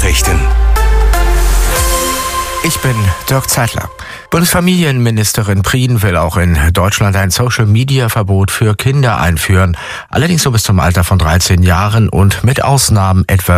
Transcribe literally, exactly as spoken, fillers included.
Nachrichten. Ich bin Dirk Zeitler. Bundesfamilienministerin Prien will auch in Deutschland ein Social-Media-Verbot für Kinder einführen. Allerdings nur bis zum Alter von dreizehn Jahren und mit Ausnahmen etwa